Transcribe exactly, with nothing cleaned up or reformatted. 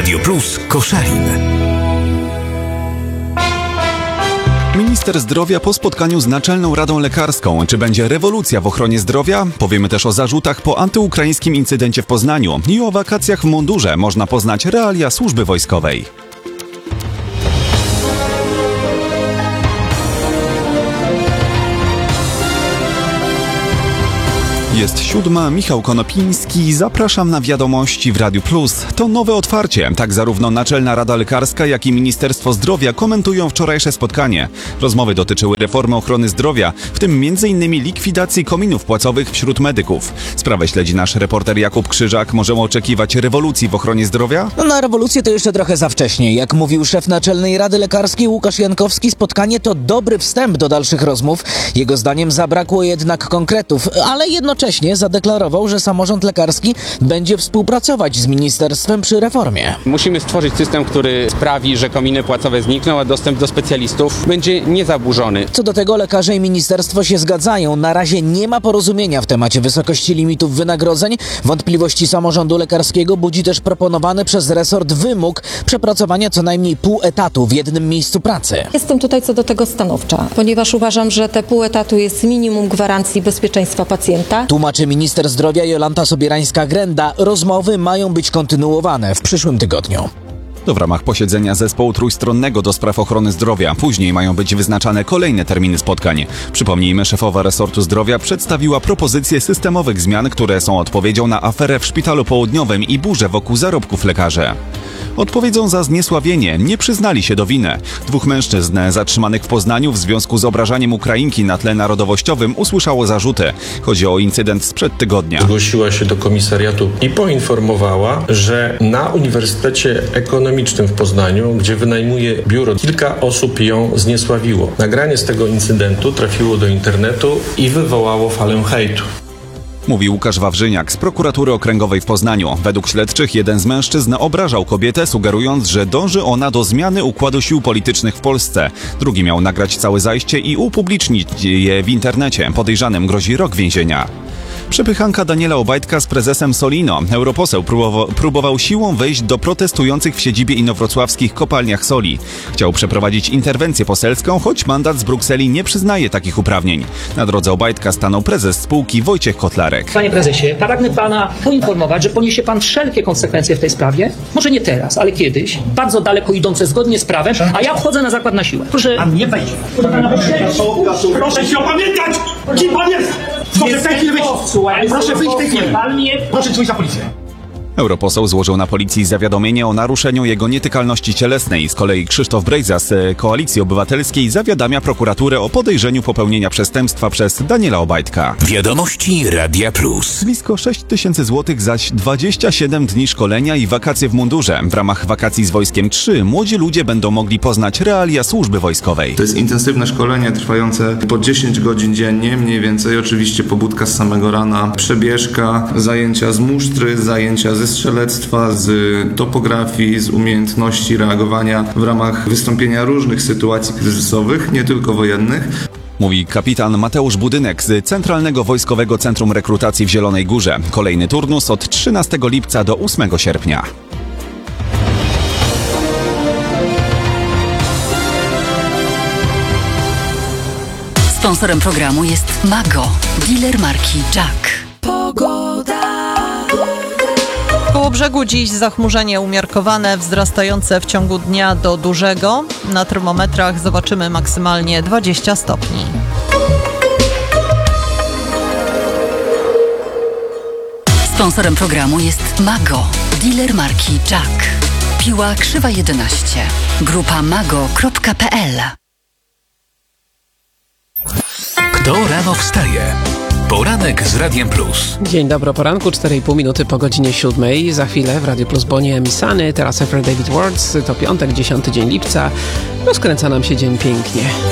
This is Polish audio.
Radio Plus Koszalin. Minister zdrowia po spotkaniu z Naczelną Radą Lekarską. Czy będzie rewolucja w ochronie zdrowia? Powiemy też o zarzutach po antyukraińskim incydencie w Poznaniu i o wakacjach w mundurze można poznać realia służby wojskowej. Jest siódma, Michał Konopiński, zapraszam na wiadomości w Radiu Plus. To nowe otwarcie. Tak zarówno Naczelna Rada Lekarska, jak i Ministerstwo Zdrowia komentują wczorajsze spotkanie. Rozmowy dotyczyły reformy ochrony zdrowia, w tym między innymi likwidacji kominów płacowych wśród medyków. Sprawę śledzi nasz reporter Jakub Krzyżak. Możemy oczekiwać rewolucji w ochronie zdrowia? No, na rewolucję to jeszcze trochę za wcześnie. Jak mówił szef Naczelnej Rady Lekarskiej Łukasz Jankowski, spotkanie to dobry wstęp do dalszych rozmów. Jego zdaniem zabrakło jednak konkretów, ale jednocześnie zadeklarował, że samorząd lekarski będzie współpracować z ministerstwem przy reformie. Musimy stworzyć system, który sprawi, że kominy płacowe znikną, a dostęp do specjalistów będzie niezaburzony. Co do tego lekarze i ministerstwo się zgadzają. Na razie nie ma porozumienia w temacie wysokości limitów wynagrodzeń. Wątpliwości samorządu lekarskiego budzi też proponowany przez resort wymóg przepracowania co najmniej pół etatu w jednym miejscu pracy. Jestem tutaj co do tego stanowcza, ponieważ uważam, że te pół etatu jest minimum gwarancji bezpieczeństwa pacjenta. Tłumaczy minister zdrowia Jolanta Sobierańska-Grenda. Rozmowy mają być kontynuowane w przyszłym tygodniu. To w ramach posiedzenia zespołu trójstronnego do spraw ochrony zdrowia. Później mają być wyznaczane kolejne terminy spotkań. Przypomnijmy, szefowa resortu zdrowia przedstawiła propozycje systemowych zmian, które są odpowiedzią na aferę w Szpitalu Południowym i burzę wokół zarobków lekarzy. Odpowiedzią za zniesławienie nie przyznali się do winy. Dwóch mężczyzn zatrzymanych w Poznaniu w związku z obrażaniem Ukrainki na tle narodowościowym usłyszało zarzuty. Chodzi o incydent sprzed tygodnia. Zgłosiła się do komisariatu i poinformowała, że na Uniwersytecie Ekonomicznym w Poznaniu, gdzie wynajmuje biuro, kilka osób ją zniesławiło. Nagranie z tego incydentu trafiło do internetu i wywołało falę hejtu. Mówi Łukasz Wawrzyniak z prokuratury okręgowej w Poznaniu. Według śledczych jeden z mężczyzn obrażał kobietę, sugerując, że dąży ona do zmiany układu sił politycznych w Polsce. Drugi miał nagrać całe zajście i upublicznić je w internecie. Podejrzanym grozi rok więzienia. Przepychanka Daniela Obajtka z prezesem Solino. Europoseł próbował, próbował siłą wejść do protestujących w siedzibie inowrocławskich kopalniach soli. Chciał przeprowadzić interwencję poselską, choć mandat z Brukseli nie przyznaje takich uprawnień. Na drodze Obajtka stanął prezes spółki Wojciech Kotlarek. Panie prezesie, pragnę pana poinformować, że poniesie pan wszelkie konsekwencje w tej sprawie. Może nie teraz, ale kiedyś. Bardzo daleko idące zgodnie z prawem, a ja wchodzę na zakład na siłę. Proszę... Pan nie wejdzie. Proszę się opamiętać! Kim pan jest? Proszę w tej chwili wyjść. Proszę wyjść w tej chwili. Proszę dzwonić na policję. Europoseł złożył na policji zawiadomienie o naruszeniu jego nietykalności cielesnej. Z kolei Krzysztof Brejza z Koalicji Obywatelskiej zawiadamia prokuraturę o podejrzeniu popełnienia przestępstwa przez Daniela Obajtka. Wiadomości Radia Plus. Blisko sześć tysięcy złotych zaś dwadzieścia siedem dni szkolenia i wakacje w mundurze. W ramach wakacji z Wojskiem trzy młodzi ludzie będą mogli poznać realia służby wojskowej. To jest intensywne szkolenie trwające po dziesięć godzin dziennie, mniej więcej. Oczywiście pobudka z samego rana, przebieżka, zajęcia z musztry, zajęcia z ze strzelectwa, z topografii, z umiejętności reagowania w ramach wystąpienia różnych sytuacji kryzysowych, nie tylko wojennych. Mówi kapitan Mateusz Budynek z Centralnego Wojskowego Centrum Rekrutacji w Zielonej Górze. Kolejny turnus od trzynastego lipca do ósmego sierpnia. Sponsorem programu jest Mago, dealer marki Jack. Pogoda. Koło brzegu dziś zachmurzenie umiarkowane, wzrastające w ciągu dnia do dużego. Na termometrach zobaczymy maksymalnie dwadzieścia stopni. Sponsorem programu jest Mago, dealer marki Jack. Piła Krzywa jedenaście. Grupa mago kropka pe el. Kto rano wstaje? Poranek z Radiem Plus. Dzień dobry, o poranku, cztery i pół minuty po godzinie siódmej. Za chwilę w Radiu Plus Bonnie Misany, teraz Efren David Words. To piątek, dziesiąty dzień lipca. Rozkręca nam się dzień pięknie.